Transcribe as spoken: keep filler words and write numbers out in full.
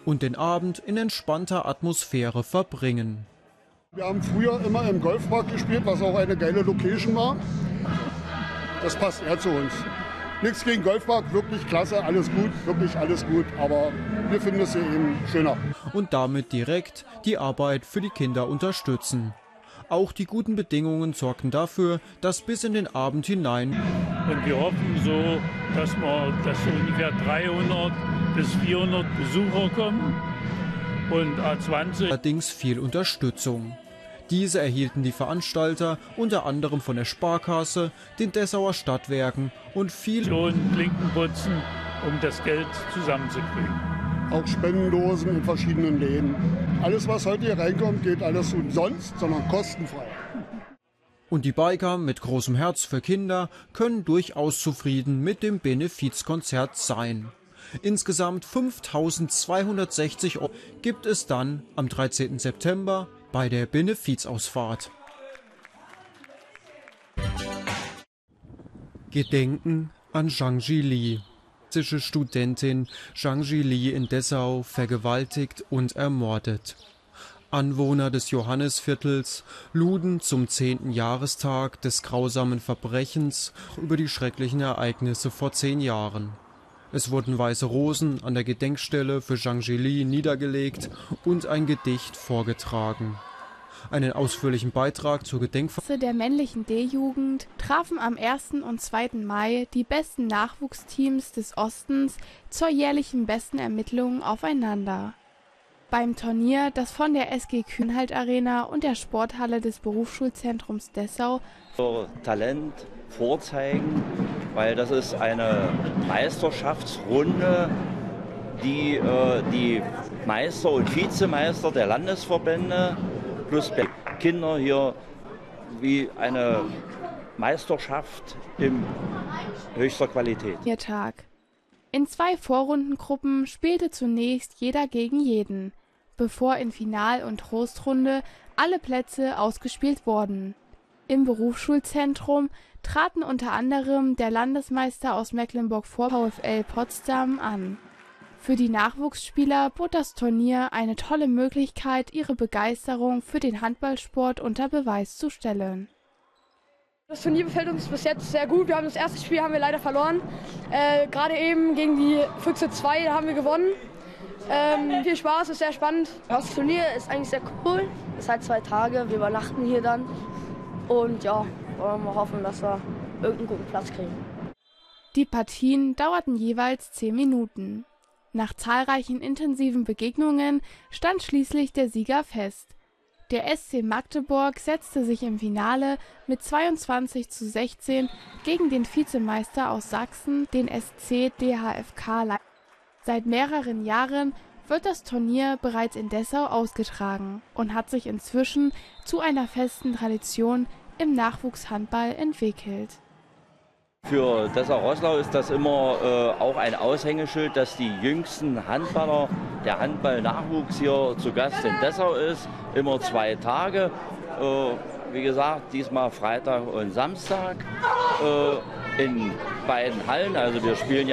und den Abend in entspannter Atmosphäre verbringen. Wir haben früher immer im Golfpark gespielt, was auch eine geile Location war. Das passt eher zu uns. Nichts gegen Golfpark, wirklich klasse, alles gut, wirklich alles gut, aber wir finden es hier eben schöner. Und damit direkt die Arbeit für die Kinder unterstützen. Auch die guten Bedingungen sorgten dafür, dass bis in den Abend hinein und wir hoffen so, dass wir, dass so ungefähr dreihundert bis vierhundert Besucher kommen und A zwanzig. Allerdings viel Unterstützung. Diese erhielten die Veranstalter unter anderem von der Sparkasse, den Dessauer Stadtwerken und viel Klinkenputzen, um das Geld zusammenzukriegen. Auch Spendendosen in verschiedenen Läden. Alles, was heute hier reinkommt, geht alles umsonst, sondern kostenfrei. Und die Biker mit großem Herz für Kinder können durchaus zufrieden mit dem Benefizkonzert sein. Insgesamt fünftausendzweihundertsechzig Euro gibt es dann am dreizehnten September bei der Benefizausfahrt. Gedenken an Zhang Zhili. Die russische Studentin Zhang Zhili in Dessau vergewaltigt und ermordet. Anwohner des Johannisviertels luden zum zehnten Jahrestag des grausamen Verbrechens über die schrecklichen Ereignisse vor zehn Jahren. Es wurden weiße Rosen an der Gedenkstelle für Zhang Zhili niedergelegt und ein Gedicht vorgetragen. Einen ausführlichen Beitrag zur Gedenkfeier der männlichen D-Jugend trafen am ersten und zweiten Mai die besten Nachwuchsteams des Ostens zur jährlichen besten Ermittlungen aufeinander. Beim Turnier, das von der S G Kühnhalt Arena und der Sporthalle des Berufsschulzentrums Dessau Talent vorzeigen, weil das ist eine Meisterschaftsrunde, die äh, die Meister und Vizemeister der Landesverbände plus Kinder hier wie eine Meisterschaft in höchster Qualität. Tag. In zwei Vorrundengruppen spielte zunächst jeder gegen jeden, bevor in Final- und Trostrunde alle Plätze ausgespielt wurden. Im Berufsschulzentrum traten unter anderem der Landesmeister aus Mecklenburg-Vorpommern VfL Potsdam an. Für die Nachwuchsspieler bot das Turnier eine tolle Möglichkeit, ihre Begeisterung für den Handballsport unter Beweis zu stellen. Das Turnier gefällt uns bis jetzt sehr gut. Wir haben das erste Spiel haben wir leider verloren. Äh, Gerade eben gegen die Füchse zwei da haben wir gewonnen. Ähm, viel Spaß, ist sehr spannend. Das Turnier ist eigentlich sehr cool. Es ist halt zwei Tage, wir übernachten hier dann. Und ja, wollen wir hoffen, dass wir irgendeinen guten Platz kriegen. Die Partien dauerten jeweils zehn Minuten. Nach zahlreichen intensiven Begegnungen stand schließlich der Sieger fest. Der S C Magdeburg setzte sich im Finale mit zweiundzwanzig zu sechzehn gegen den Vizemeister aus Sachsen, den S C D H F K. Seit mehreren Jahren wird das Turnier bereits in Dessau ausgetragen und hat sich inzwischen zu einer festen Tradition im Nachwuchshandball entwickelt. Für Dessau-Roßlau ist das immer äh, auch ein Aushängeschild, dass die jüngsten Handballer, der Handball-Nachwuchs hier zu Gast in Dessau ist. Immer zwei Tage, äh, wie gesagt, diesmal Freitag und Samstag äh, in beiden Hallen. Also wir spielen ja